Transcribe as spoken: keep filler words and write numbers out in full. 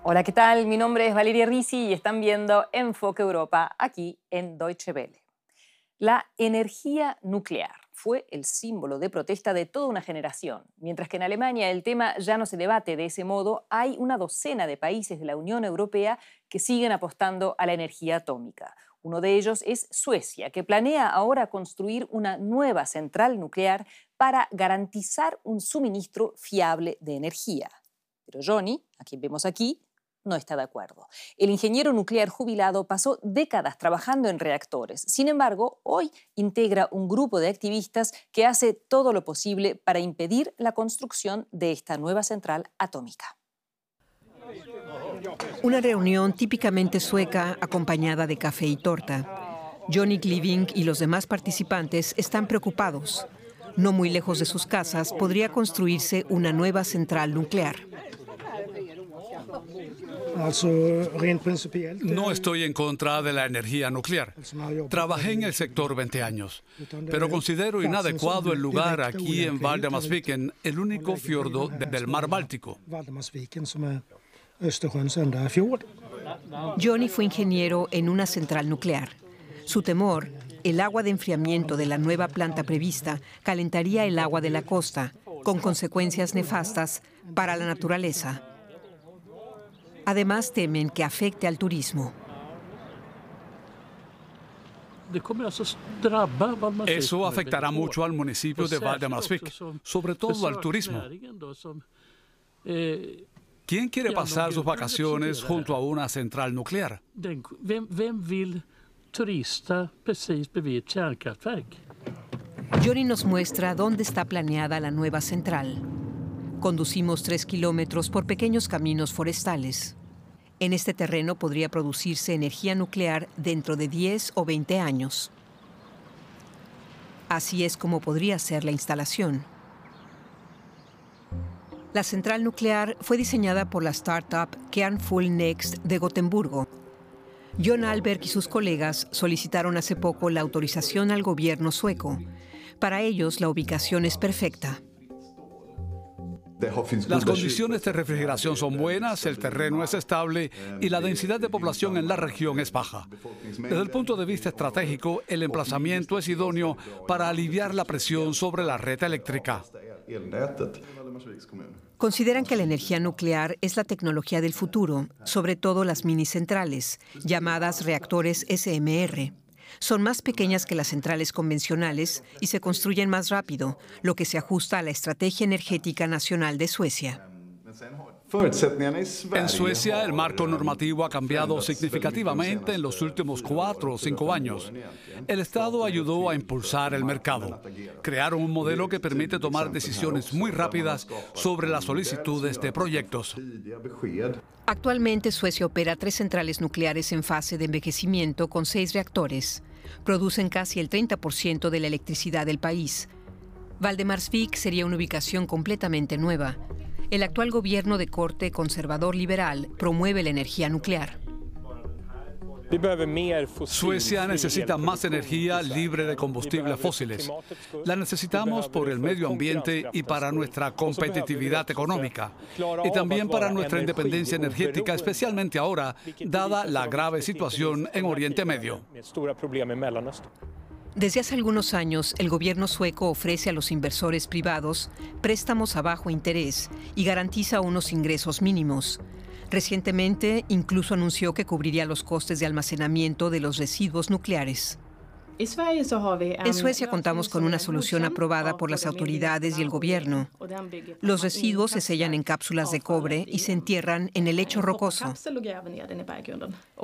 Hola, ¿qué tal? Mi nombre es Valeria Risi y están viendo Enfoque Europa aquí en Deutsche Welle. La energía nuclear fue el símbolo de protesta de toda una generación. Mientras que en Alemania el tema ya no se debate de ese modo, hay una docena de países de la Unión Europea que siguen apostando a la energía atómica. Uno de ellos es Suecia, que planea ahora construir una nueva central nuclear para garantizar un suministro fiable de energía. Pero Johnny, a quien vemos aquí, no está de acuerdo. El ingeniero nuclear jubilado pasó décadas trabajando en reactores. Sin embargo, hoy integra un grupo de activistas que hace todo lo posible para impedir la construcción de esta nueva central atómica. Una reunión típicamente sueca acompañada de café y torta. Johnny Gливing y los demás participantes están preocupados. No muy lejos de sus casas podría construirse una nueva central nuclear. No estoy en contra de la energía nuclear. Trabajé en el sector veinte años, pero considero inadecuado el lugar aquí en Valdemarsviken, el único fiordo del mar Báltico. Johnny fue ingeniero en una central nuclear. Su temor, el agua de enfriamiento de la nueva planta prevista, calentaría el agua de la costa, con consecuencias nefastas para la naturaleza. Además, temen que afecte al turismo. Eso afectará mucho al municipio de Valdemarsvik, sobre todo al turismo. ¿Quién quiere pasar sus vacaciones junto a una central nuclear? Johnny nos muestra dónde está planeada la nueva central. Conducimos tres kilómetros por pequeños caminos forestales. En este terreno podría producirse energía nuclear dentro de diez o veinte años. Así es como podría ser la instalación. La central nuclear fue diseñada por la startup Kernfull Next de Gotemburgo. John Alberg y sus colegas solicitaron hace poco la autorización al gobierno sueco. Para ellos, la ubicación es perfecta. Las condiciones de refrigeración son buenas, el terreno es estable y la densidad de población en la región es baja. Desde el punto de vista estratégico, el emplazamiento es idóneo para aliviar la presión sobre la red eléctrica. Consideran que la energía nuclear es la tecnología del futuro, sobre todo las minicentrales, llamadas reactores S M R. Son más pequeñas que las centrales convencionales y se construyen más rápido, lo que se ajusta a la Estrategia Energética Nacional de Suecia. En Suecia, el marco normativo ha cambiado significativamente en los últimos cuatro o cinco años. El Estado ayudó a impulsar el mercado. Crearon un modelo que permite tomar decisiones muy rápidas sobre las solicitudes de proyectos. Actualmente, Suecia opera tres centrales nucleares en fase de envejecimiento con seis reactores. Producen casi el treinta por ciento de la electricidad del país. Valdemarsvik sería una ubicación completamente nueva. El actual gobierno de corte conservador liberal promueve la energía nuclear. Suecia necesita más energía libre de combustibles fósiles. La necesitamos por el medio ambiente y para nuestra competitividad económica. Y también para nuestra independencia energética, especialmente ahora, dada la grave situación en Oriente Medio. Desde hace algunos años, el gobierno sueco ofrece a los inversores privados préstamos a bajo interés y garantiza unos ingresos mínimos. Recientemente, incluso anunció que cubriría los costes de almacenamiento de los residuos nucleares. En Suecia contamos con una solución aprobada por las autoridades y el gobierno. Los residuos se sellan en cápsulas de cobre y se entierran en el lecho rocoso.